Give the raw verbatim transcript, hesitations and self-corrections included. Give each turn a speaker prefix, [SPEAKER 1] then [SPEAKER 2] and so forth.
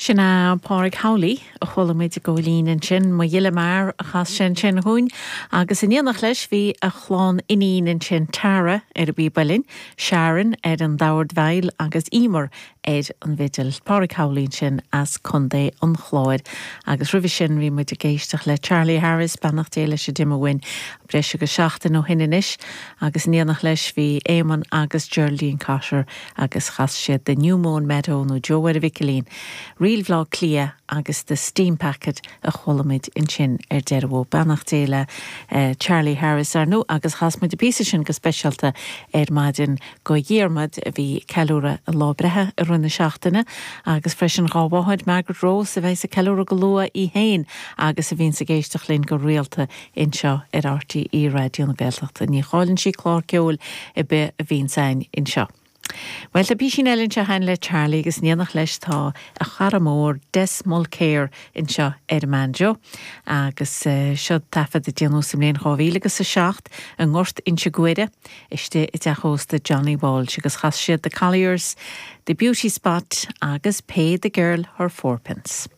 [SPEAKER 1] Sinna Pádraig Howley a cholamid go lín an sin má dhéile mar a chas sin sin hún agus in éanach leis bhí a chláán inín an sin Tara ar a bí bailin, Sharon ar an daward bhail agus Emer ar an vidal. Pádraig Howley sin as condé an chláid agus ruhi sin bhí muid a géisteach le Charlie Harris bannacht éile se dimmerwin breise go seachtain ó hininis agus in éanach leis bhí Éman agus Geraldine Carter agus chas siad the Newmoon Meadow nó Joe ar a Vicalín. Real vlog clia agus the steam packet a cholamid in sin er derwo bannacht éile uh, Charlie Harris ar nó agus chasmid de písa sin go specialta er maidin go dhéarmad a bhí ceúra a lábrethe a runna seachtainna agus freisin rábháid Margaret Rose a bheits a ceúra go lua í héin agus a bhín sa géisteach linn go réalta in seo ar R T E radio na Gaeltachta ní cháilinn sí chlár ceol i be a bhín sein in seo. Well, the Bishin Ellen Shahan le Charlie is Nianach leis tá a charamór des Mulcair in seo Edmanjo agus uh, seo tafa de Diano Simlén Chavílagus a seacht an ngort in Chiguide iste it a host Johnny Walsh agus chas siad the Colliers, the Beauty Spot agus Pay the Girl her fourpence.